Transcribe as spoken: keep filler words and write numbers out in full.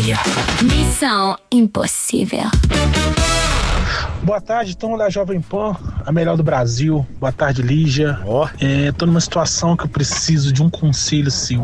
dia. Missão Impossível. Boa tarde, Tom da Jovem Pan, a melhor do Brasil. Boa tarde, Lígia. Ó. É, tô numa situação que eu preciso de um conselho seu.